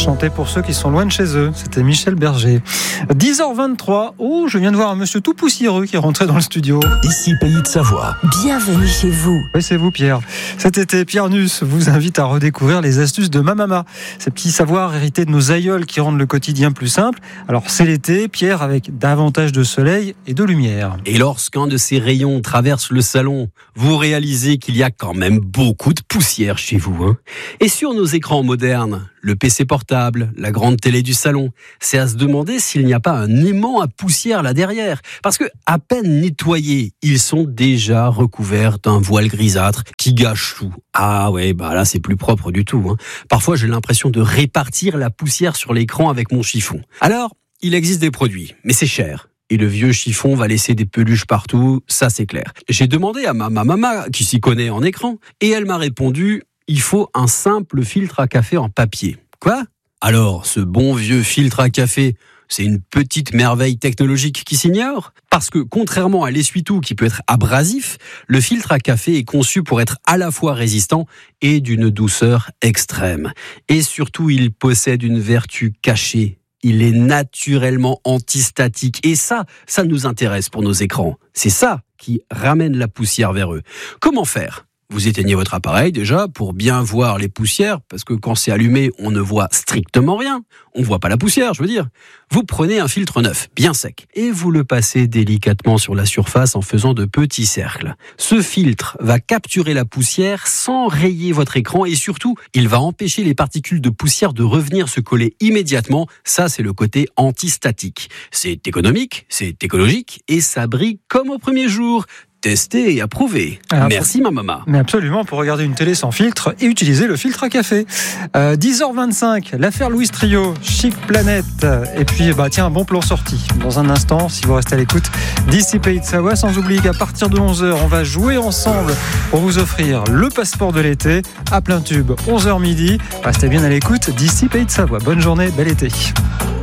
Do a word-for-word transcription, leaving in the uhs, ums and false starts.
chantait pour ceux qui sont loin de chez eux. C'était Michel Berger. dix heures vingt-trois. Oh, je viens de voir un monsieur tout poussiéreux qui est rentré dans le studio. Ici Pays de Savoie. Bienvenue chez vous. Oui, c'est vous, Pierre. Cet été, Pierre Nuss vous invite à redécouvrir les astuces de Mamama. Ces petits savoirs hérités de nos aïeuls qui rendent le quotidien plus simple. Alors, c'est l'été, Pierre, avec davantage de soleil et de lumière. Et lorsqu'un de ces rayons traverse le salon, vous réalisez qu'il y a quand même beaucoup de poussière chez vous. Hein. Et sur nos écrans modernes, le P C portable, la grande télé du salon, c'est à se demander s'il n'y a pas un aimant à poussière là derrière. Parce que, à peine nettoyés, ils sont déjà recouverts d'un voile grisâtre qui gâche tout. Ah ouais, bah là c'est plus propre du tout. Hein. Parfois j'ai l'impression de répartir la poussière sur l'écran avec mon chiffon. Alors, il existe des produits, mais c'est cher. Et le vieux chiffon va laisser des peluches partout, ça c'est clair. J'ai demandé à ma maman, qui s'y connaît en écran, et elle m'a répondu... il faut un simple filtre à café en papier. Quoi ? Alors, ce bon vieux filtre à café, c'est une petite merveille technologique qui s'ignore ? Parce que, contrairement à l'essuie-tout qui peut être abrasif, le filtre à café est conçu pour être à la fois résistant et d'une douceur extrême. Et surtout, il possède une vertu cachée. Il est naturellement antistatique. Et ça, ça nous intéresse pour nos écrans. C'est ça qui ramène la poussière vers eux. Comment faire ? Vous éteignez votre appareil déjà pour bien voir les poussières, parce que quand c'est allumé, on ne voit strictement rien. On ne voit pas la poussière, je veux dire. Vous prenez un filtre neuf, bien sec, et vous le passez délicatement sur la surface en faisant de petits cercles. Ce filtre va capturer la poussière sans rayer votre écran et surtout, il va empêcher les particules de poussière de revenir se coller immédiatement. Ça, c'est le côté antistatique. C'est économique, c'est écologique et ça brille comme au premier jour. Testé et approuvé. Ah, merci ma maman. Mais absolument, pour regarder une télé sans filtre et utiliser le filtre à café. Euh, dix heures vingt-cinq, l'affaire Louis Trio, Chic Planète. Et puis, bah tiens, un bon plan sorti. Dans un instant, si vous restez à l'écoute, d'ici Pays de Savoie, sans oublier qu'à partir de onze heures, on va jouer ensemble pour vous offrir le passeport de l'été à plein tube, onze heures midi. Restez bien à l'écoute d'ici Pays de Savoie. Bonne journée, bel été.